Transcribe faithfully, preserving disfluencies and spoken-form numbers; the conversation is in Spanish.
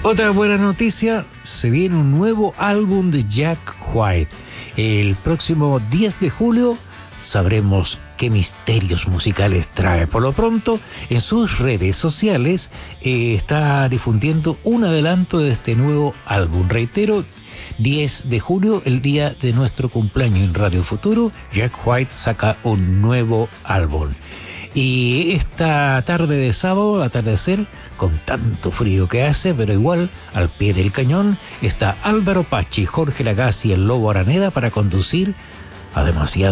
Otra buena noticia, se viene un nuevo álbum de Jack White. El próximo diez de julio sabremos qué misterios musicales trae. Por lo pronto, en sus redes sociales eh, está difundiendo un adelanto de este nuevo álbum. Reitero, diez de julio, el día de nuestro cumpleaños en Radio Futuro, Jack White saca un nuevo álbum. Y esta tarde de sábado, atardecer, con tanto frío que hace, pero igual, al pie del cañón, está Álvaro Pachi, Jorge Lagasse y el Lobo Araneda para conducir a demasiada